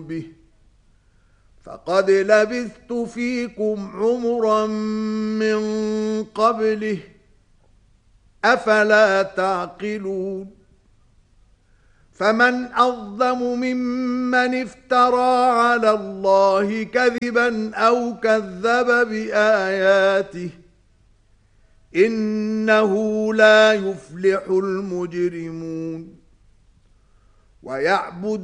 به فقد لبثت فيكم عمرا من قبله أفلا تعقلون فمن أظلم ممن افترى على الله كذبا أو كذب بآياته إنه لا يفلح المجرمون ويعبد